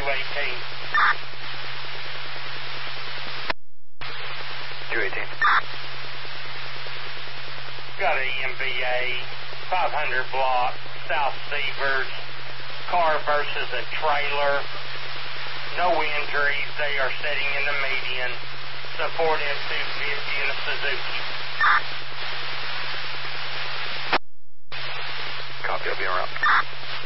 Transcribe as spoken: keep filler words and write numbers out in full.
eighteen. two eighteen. Got a E M B A, five hundred block, South Severs, car versus a trailer. No injuries. They are sitting in the median. It's a Ford F two fifty and a Suzuki. Copy, I'll be around.